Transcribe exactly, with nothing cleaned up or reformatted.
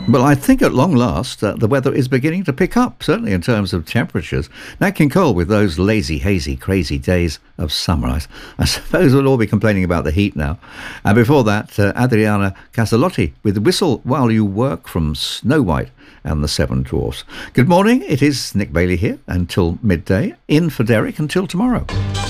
Well, I think at long last uh, the weather is beginning to pick up, certainly in terms of temperatures. Nat King Cole with those lazy, hazy, crazy days of summer. I, I suppose we'll all be complaining about the heat now. And before that, uh, Adriana Casalotti with Whistle While You Work from Snow White and the Seven Dwarfs. Good morning, it is Nick Bailey here until midday, in for Derek until tomorrow.